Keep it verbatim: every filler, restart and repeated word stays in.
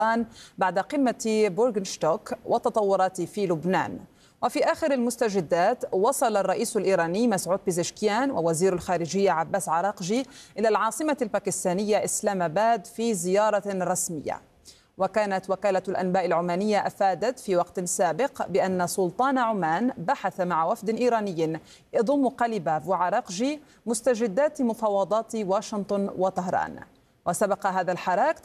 بعد قمة بورغنشتوك والتطورات في لبنان. وفي آخر المستجدات، وصل الرئيس الإيراني مسعود بيزشكيان ووزير الخارجية عباس عراقجي إلى العاصمة الباكستانية إسلام آباد في زيارة رسمية. وكانت وكالة الأنباء العمانية أفادت في وقت سابق بأن سلطان عمان بحث مع وفد إيراني يضم قليباف وعراقجي مستجدات مفاوضات واشنطن وطهران. وسبق هذا الحراك